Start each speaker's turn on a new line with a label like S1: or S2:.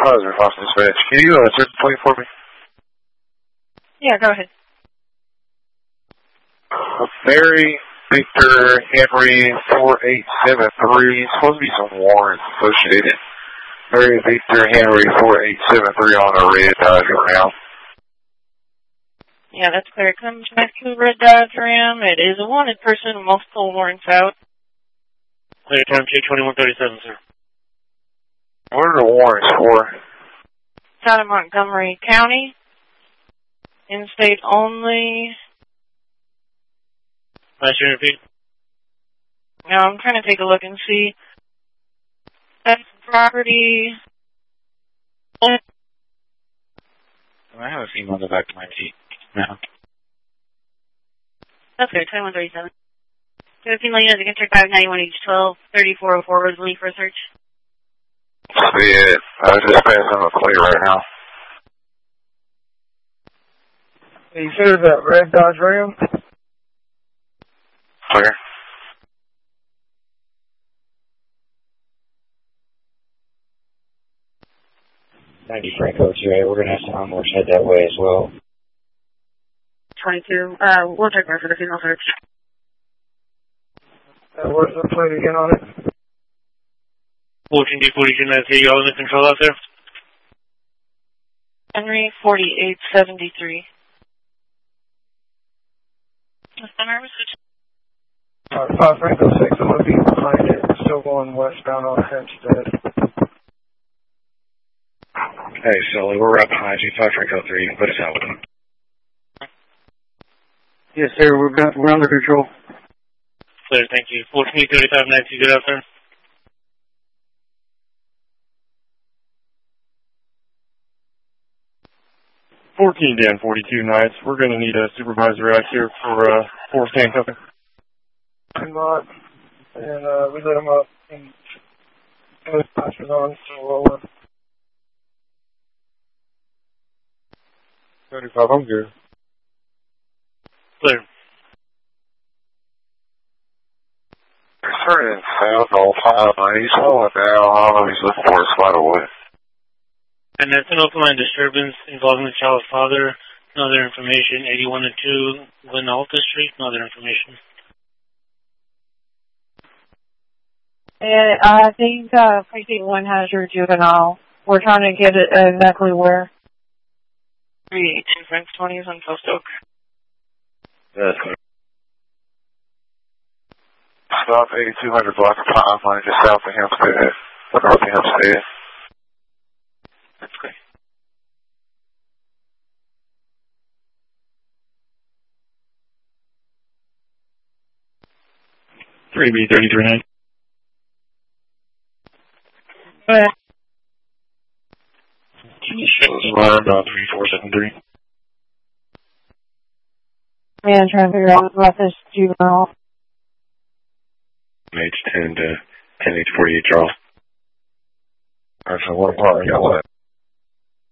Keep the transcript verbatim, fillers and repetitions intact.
S1: Positive, Fox Dispatch. Can you uh, search the plate for me?
S2: Yeah, go ahead.
S1: Mary Victor Henry four eight seven three. Supposed to be some warrants associated. Mary Victor Henry four eight seven three on a red Dodge Ram.
S2: Yeah, that's clear. It comes back to the red Dodge Ram. It is a wanted person, multiple warrants out.
S3: Clear time check twenty-one thirty-seven, sir.
S1: What are the warrants for?
S2: It's out of Montgomery County. In-state only.
S3: Last year repeat.
S2: Now, I'm trying to take a look and see. That's property.
S3: I have a female in the back of my seat now.
S2: That's good, twenty-one thirty-seven. fifteen units against check five ninety-one H twelve thirty-four oh four Rosalie for a search.
S1: See it. I was just passing a clear right now.
S4: You said it was that red Dodge Ram?
S1: Clear.
S3: ninety Franco two A. We're going to have some onboards head that way as well.
S2: twenty-two. Uh, we'll check more for the female search.
S4: Uh, what's the plate again on it?
S3: fourteen D forty-two ninety-three, y'all in the control out there?
S2: Henry forty-eight seventy-three.
S4: Uh, five Franco six, I'm going to be behind it. Still going westbound on Hempstead.
S3: Hey, Sully, we're right behind you. five Franco three, you can put us out with them.
S4: Yes, sir, we're, we're under control.
S3: Clear, thank you. fourteen D thirty-five ninety-two, good out there?
S5: fourteen Dan forty-two Knights. We're going to need a supervisor out here for uh, forced handcuffing.
S4: Come on. And uh, we let him up and those passes on, so we'll uh,
S5: thirty-five, I'm good.
S3: Clear.
S1: Turning south on five ninety. He's slowing down. I don't know if he's looking for a spot or what.
S3: And that's an open line disturbance involving the child's father. No other information. eighty-one and two Glenalta Street. No other information.
S2: And I think uh, Precinct one has your juvenile. We're trying to get it exactly where. three eighteen Frank twenty is on Post Oak.
S1: That's good. Stop eighty-two hundred block of Pipeline just south of Hempstead. North of Hempstead.
S3: That's great.
S5: three B thirty-three nine.
S2: Go ahead.
S5: Can you show us around on three four seven three?
S2: Man, trying to figure out about this juvenile.
S5: H ten to ten H forty-eight, Charles.
S1: Alright, so what part? Yeah, what?